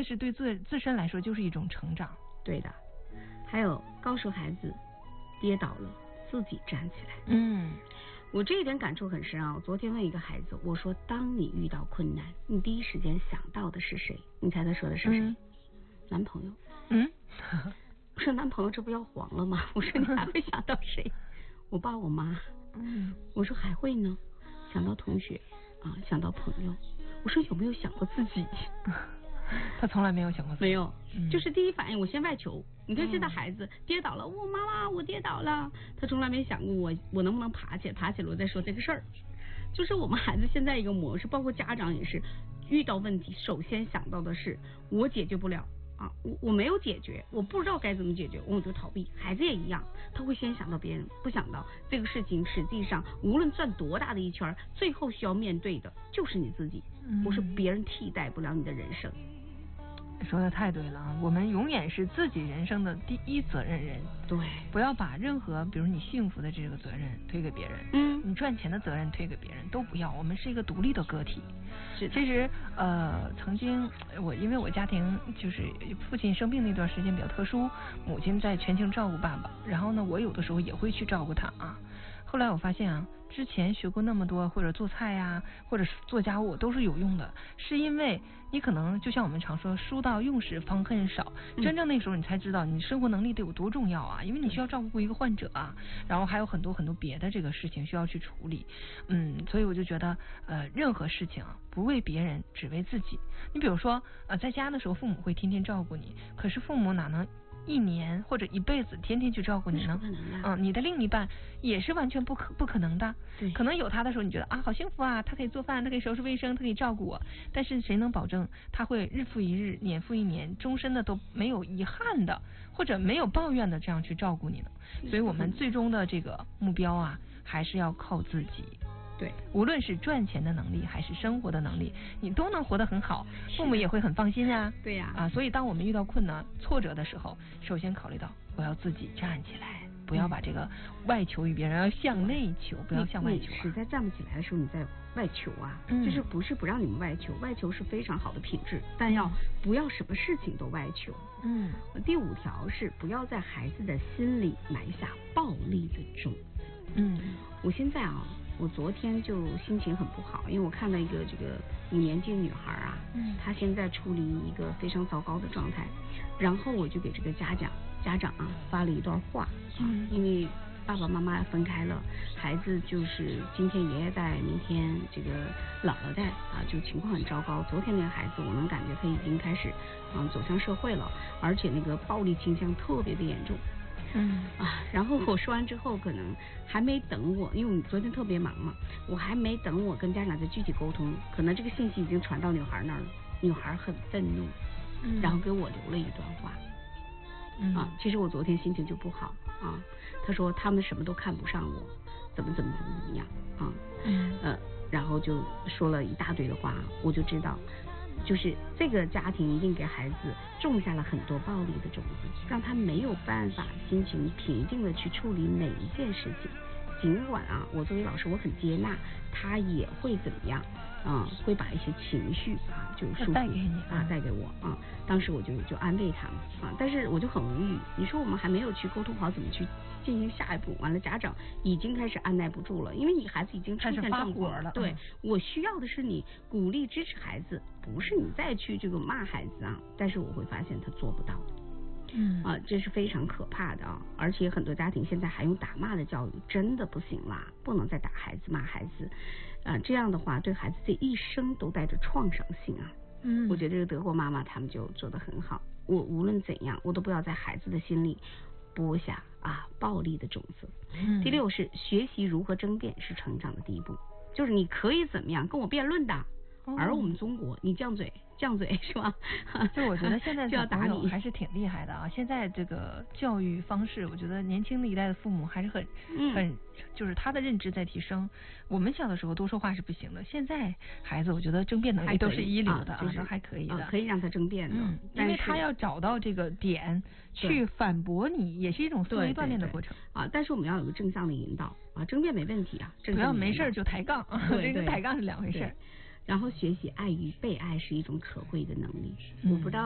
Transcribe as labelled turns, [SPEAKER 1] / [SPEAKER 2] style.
[SPEAKER 1] 是对自身来说就是一种成长。
[SPEAKER 2] 对的，还有告诉孩子跌倒了自己站起来。我这一点感触很深啊！我昨天问一个孩子，我说当你遇到困难，你第一时间想到的是谁？你猜他说的是谁？男朋友。我说男朋友这不要黄了吗？我说你还会想到谁？我爸我妈。我说还会呢，想到同学啊，想到朋友。我说有没有想过自己？
[SPEAKER 1] 他从来没有想过自己。
[SPEAKER 2] 没有，就是第一反应我先外求。你看现在孩子跌倒了，我妈妈我跌倒了，他从来没想过我能不能爬起来我再说这个事儿。就是我们孩子现在一个模式，包括家长也是，遇到问题首先想到的是我解决不了啊，我没有解决，我不知道该怎么解决，我就逃避。孩子也一样，他会先想到别人，不想到这个事情实际上无论转多大的一圈，最后需要面对的就是你自己。我说别人替代不了你的人生。
[SPEAKER 1] 说的太对了啊！我们永远是自己人生的第一责任人。
[SPEAKER 2] 对，
[SPEAKER 1] 不要把任何比如你幸福的这个责任推给别人，你赚钱的责任推给别人，都不要。我们是一个独立的个体。
[SPEAKER 2] 是的。
[SPEAKER 1] 其实曾经因为我家庭就是父亲生病那段时间比较特殊，母亲在全情照顾爸爸，然后呢我有的时候也会去照顾他啊。后来我发现啊，之前学过那么多，或者做菜呀，或者做家务都是有用的，是因为你可能就像我们常说，书到用时方恨少，真正那时候你才知道你生活能力得有多重要啊，因为你需要照顾一个患者啊，然后还有很多很多别的这个事情需要去处理。所以我就觉得任何事情啊，不为别人只为自己。你比如说在家的时候父母会天天照顾你，可是父母哪能一年或者一辈子天天去照顾你呢？你的另一半也是完全不可能的。可能有他的时候你觉得啊好幸福啊，他可以做饭，他可以收拾卫生，他可以照顾我，但是谁能保证他会日复一日年复一年终身的都没有遗憾的或者没有抱怨的这样去照顾你呢？所以我们最终的这个目标啊还是要靠自己。
[SPEAKER 2] 对，
[SPEAKER 1] 无论是赚钱的能力还是生活的能力，你都能活得很好，父母也会很放心啊。
[SPEAKER 2] 对呀。
[SPEAKER 1] 所以当我们遇到困难挫折的时候，首先考虑到我要自己站起来，不要把这个外求于别人，要向内求，不要向外求。
[SPEAKER 2] 你实在站不起来的时候，你在外求啊，就是不是不让你们外求，外求是非常好的品质，但不要什么事情都外求。第5条是不要在孩子的心里埋下暴力的种子。我现在我昨天就心情很不好，因为我看到一个这个5年级的女孩啊，她现在处理一个非常糟糕的状态，然后我就给这个家长啊发了一段话因为爸爸妈妈分开了，孩子就是今天爷爷带，明天这个姥姥带啊，就情况很糟糕。昨天那个孩子，我能感觉他已经开始走向社会了，而且那个暴力倾向特别的严重。然后我说完之后，可能还没等我，因为我昨天特别忙嘛，我还没等我跟家长再具体沟通，可能这个信息已经传到女孩那儿了。女孩很愤怒，然后给我留了一段话。其实我昨天心情就不好啊。她说他们什么都看不上我，怎么样啊？然后就说了一大堆的话，我就知道。就是这个家庭一定给孩子种下了很多暴力的种子，让他没有办法心情平静的去处理哪一件事情。尽管我作为老师我很接纳，他也会怎么样会把一些情绪就是
[SPEAKER 1] 带给你
[SPEAKER 2] 带给我当时我就安慰他们但是我就很无语。你说我们还没有去沟通好怎么去进行下一步，完了家长已经开始按耐不住了，因为你孩子已经出现状况了。对，我需要的是你鼓励支持孩子，不是你再去这个骂孩子但是我会发现他做不到。这是非常可怕的而且很多家庭现在还用打骂的教育，真的不行啦，不能再打孩子骂孩子这样的话对孩子这一生都带着创伤性我觉得这个德国妈妈他们就做得很好，我无论怎样我都不要在孩子的心里播下暴力的种子。第6是学习如何争辩是成长的第一步，就是你可以怎么样跟我辩论的，而我们中国你犟嘴是吧？
[SPEAKER 1] 就我觉得现在
[SPEAKER 2] 就要打你，
[SPEAKER 1] 还是挺厉害的现在这个教育方式，我觉得年轻的一代的父母还是很就是他的认知在提升。我们小的时候多说话是不行的，现在孩子我觉得争辩能力都是一流的都还可以的
[SPEAKER 2] 可以让他争辩的
[SPEAKER 1] 因为他要找到这个点去反驳你，也是一种思维锻炼的过程
[SPEAKER 2] 但是我们要有个正向的引导争辩没问题
[SPEAKER 1] 不要没事就抬杠这跟抬杠是两回事。
[SPEAKER 2] 然后学习爱与被爱是一种可贵的能力。我不知道